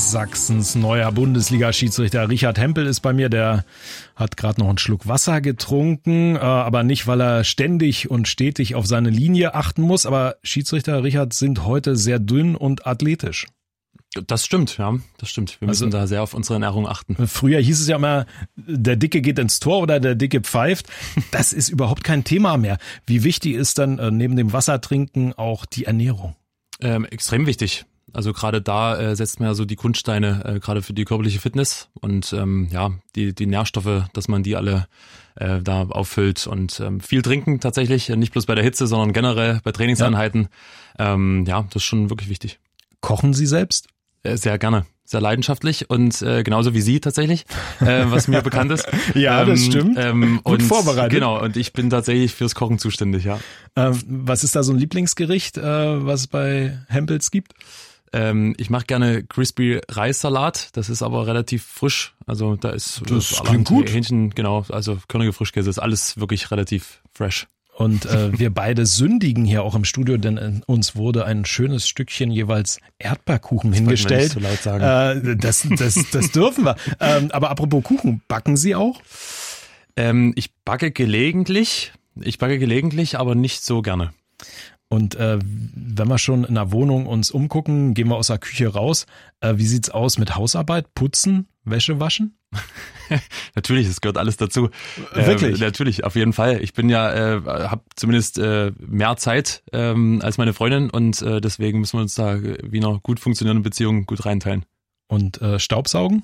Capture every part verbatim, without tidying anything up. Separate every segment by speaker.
Speaker 1: Sachsens neuer Bundesliga-Schiedsrichter Richard Hempel ist bei mir. Der hat gerade noch einen Schluck Wasser getrunken, aber nicht, weil er ständig und stetig auf seine Linie achten muss. Aber Schiedsrichter, Richard, sind heute sehr dünn und athletisch.
Speaker 2: Das stimmt, ja, das stimmt. Wir müssen also, da sehr auf unsere Ernährung achten.
Speaker 1: Früher hieß es ja immer, der Dicke geht ins Tor oder der Dicke pfeift. Das ist überhaupt kein Thema mehr. Wie wichtig ist dann neben dem Wassertrinken auch die Ernährung?
Speaker 2: Ähm, extrem wichtig. Also gerade da äh, setzt man ja so die Grundsteine, äh, gerade für die körperliche Fitness und ähm, ja, die die Nährstoffe, dass man die alle äh, da auffüllt und ähm, viel trinken tatsächlich, nicht bloß bei der Hitze, sondern generell bei Trainingseinheiten. Ja, ähm, ja das ist schon wirklich wichtig.
Speaker 1: Kochen Sie selbst?
Speaker 2: Sehr gerne, sehr leidenschaftlich und äh, genauso wie Sie tatsächlich, äh, was mir bekannt ist.
Speaker 1: Ja,
Speaker 2: ähm,
Speaker 1: das stimmt.
Speaker 2: Ähm,
Speaker 1: Gut
Speaker 2: und,
Speaker 1: vorbereitet.
Speaker 2: Genau, und ich bin tatsächlich fürs Kochen zuständig, ja.
Speaker 1: Ähm, was ist da so ein Lieblingsgericht, äh, was es bei Hempels gibt?
Speaker 2: Ähm, ich mache gerne Crispy Reissalat, das ist aber relativ frisch, also da ist
Speaker 1: das
Speaker 2: äh,
Speaker 1: klingt gut.
Speaker 2: Hähnchen, genau, also körnige Frischkäse, ist alles wirklich relativ fresh.
Speaker 1: Und äh, wir beide sündigen hier auch im Studio, denn äh, uns wurde ein schönes Stückchen jeweils Erdbeerkuchen das hingestellt.
Speaker 2: So laut sagen.
Speaker 1: Äh, das, das, das dürfen wir. Ähm, aber apropos Kuchen, backen Sie auch?
Speaker 2: Ähm, ich backe gelegentlich, ich backe gelegentlich, aber nicht so gerne.
Speaker 1: Und äh, wenn wir schon in der Wohnung uns umgucken, gehen wir aus der Küche raus. Äh, wie sieht's aus mit Hausarbeit, Putzen, Wäsche waschen?
Speaker 2: Natürlich, es gehört alles dazu.
Speaker 1: Wirklich?
Speaker 2: Äh, natürlich, auf jeden Fall. Ich bin ja, äh, habe zumindest äh, mehr Zeit ähm, als meine Freundin und äh, deswegen müssen wir uns da wie einer gut funktionierenden Beziehung gut reinteilen.
Speaker 1: Und äh, Staubsaugen?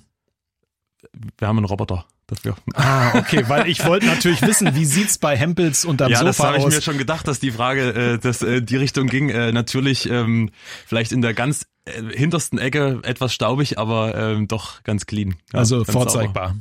Speaker 2: Wir haben einen Roboter dafür.
Speaker 1: Ah, okay, weil ich wollte natürlich wissen, wie sieht's bei Hempels unterm
Speaker 2: ja,
Speaker 1: Sofa aus?
Speaker 2: Ja, das habe ich mir schon gedacht, dass die Frage, äh, dass äh, die Richtung ging. Äh, natürlich ähm, vielleicht in der ganz äh, hintersten Ecke etwas staubig, aber ähm, doch ganz clean. Ja,
Speaker 1: also
Speaker 2: ganz
Speaker 1: vorzeigbar.
Speaker 2: sauber.